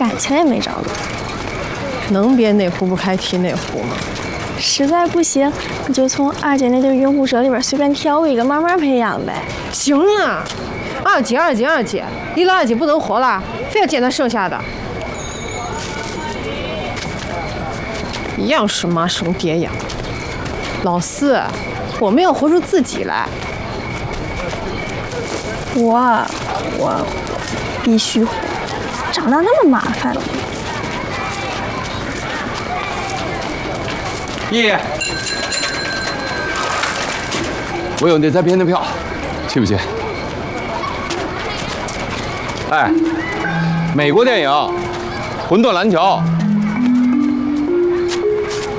感情也没找着。 能别哪壶不开提哪壶吗？ 实在不行，你就从二姐那对云虎蛇里边随便挑一个，慢慢培养呗。 行了，二姐，离了二姐不能活了，非要捡她剩下的。一样是妈生爹养。老四，我们要活出自己来。 我必须活，长大那么麻烦。 爷，我有那3篇的票，去不去？哎，美国电影《魂断蓝桥》